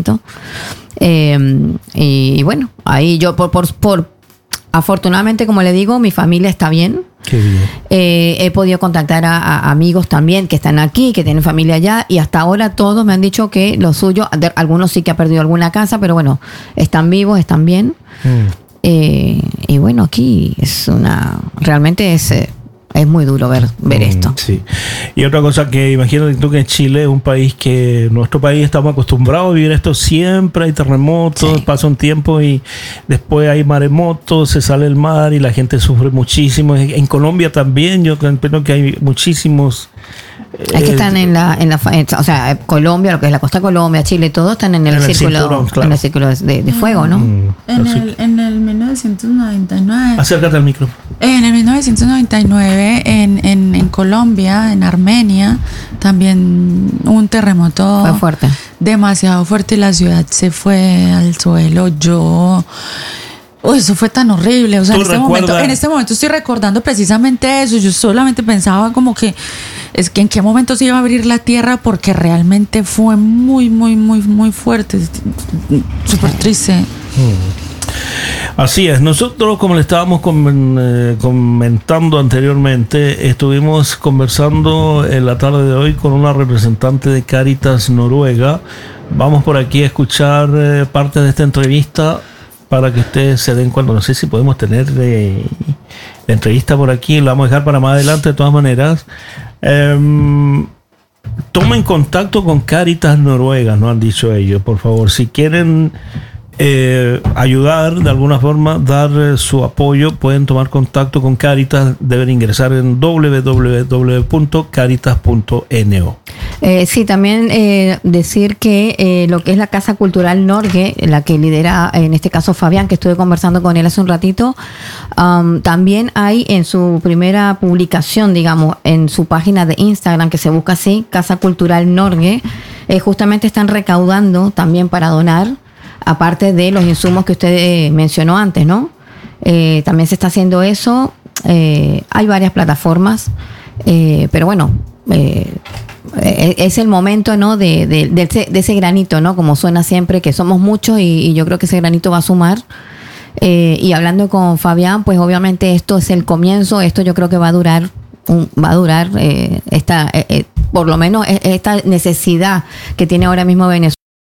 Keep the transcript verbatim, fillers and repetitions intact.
departamento. Eh, y, y bueno, ahí yo por, por, por afortunadamente, como le digo, mi familia está bien. Qué bien. Eh, he podido contactar a, a amigos también que están aquí, que tienen familia allá, y hasta ahora todos me han dicho que lo suyo, de, algunos sí que han perdido alguna casa, pero bueno, están vivos, están bien. Mm. Eh, y bueno, aquí es una, realmente es, es muy duro ver, ver mm, esto. Sí. Y otra cosa que imagínate tú que en Chile es un país que, nuestro país estamos acostumbrados a vivir esto siempre, hay terremotos, sí. Pasa un tiempo y después hay maremotos, se sale el mar y la gente sufre muchísimo. En Colombia también, yo creo que hay muchísimos... Es que están en la, en la, o sea, Colombia, lo que es la costa de Colombia, Chile, todos están en el, en el círculo, cinturón, claro. En el círculo de, de fuego, ¿no? Mm, en, el, en el mil novecientos noventa y nueve. Acércate al micro. En el mil novecientos noventa y nueve, en, en, en Colombia, en Armenia, también un terremoto. Fue fuerte. Demasiado fuerte y la ciudad se fue al suelo. Yo... Oh, eso fue tan horrible, o sea, en este, momento, en este momento estoy recordando precisamente eso. Yo solamente pensaba como que es que en qué momento se iba a abrir la tierra, porque realmente fue muy, muy, muy, muy fuerte, súper triste. Hmm. Así es, nosotros, como le estábamos comentando anteriormente, estuvimos conversando en la tarde de hoy con una representante de Cáritas Noruega. Vamos por aquí a escuchar eh, parte de esta entrevista para que ustedes se den cuenta. No sé si podemos tener eh, la entrevista por aquí, la vamos a dejar para más adelante de todas maneras. Eh, tomen contacto con Cáritas Noruega, nos han dicho ellos, por favor, si quieren eh, ayudar de alguna forma, dar eh, su apoyo, pueden tomar contacto con Cáritas, deben ingresar en doble u doble u doble u punto cáritas punto no. Eh, sí, también eh, decir que eh, lo que es la Casa Cultural Norge, la que lidera en este caso Fabián, que estuve conversando con él hace un ratito, um, también hay en su primera publicación, digamos, en su página de Instagram, que se busca así, Casa Cultural Norge, eh, justamente están recaudando también para donar, aparte de los insumos que usted eh, mencionó antes, ¿no? Eh, también se está haciendo eso. Eh, hay varias plataformas, eh, pero bueno, eh, es el momento, ¿no? De, de, de, ese, de ese granito, ¿no? Como suena siempre, que somos muchos y, y yo creo que ese granito va a sumar. Eh, y hablando con Fabián, pues obviamente esto es el comienzo. Esto yo creo que va a durar, un, va a durar eh, esta, eh, eh, por lo menos esta necesidad que tiene ahora mismo Venezuela.